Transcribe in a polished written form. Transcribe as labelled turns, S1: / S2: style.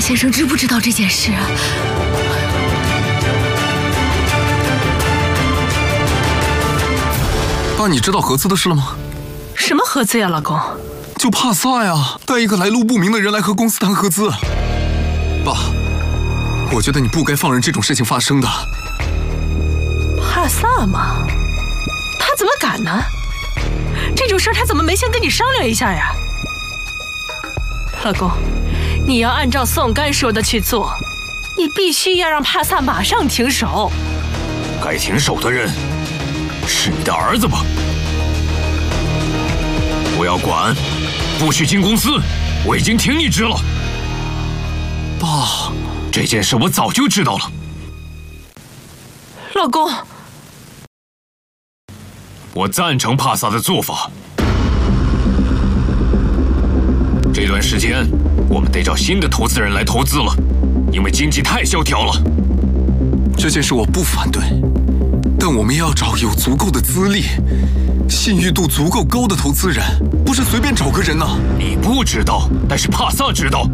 S1: 先生知不知道这件事啊？
S2: 爸，你知道合资的事了吗？
S3: 什么合资呀，老公？
S2: 就帕萨呀，带一个来路不明的人来和公司谈合资。爸，我觉得你不该放任这种事情发生的。
S3: 帕萨吗？他怎么敢呢？这种事他怎么没先跟你商量一下呀？老公，你要按照宋干说的去做，你必须要让帕萨马上停手。
S4: 该停手的人是你的儿子吧？不要管，不许进公司，我已经听你支了。
S2: 爸，
S4: 这件事我早就知道了。
S3: 老公，
S4: 我赞成帕萨的做法。这段时间，我们得找新的投资人来投资了，因为经济太萧条了。
S2: 这件事我不反对，但我们也要找有足够的资历、信誉度足够高的投资人，不是随便找个人啊。
S4: 你不知道，但是帕萨知道。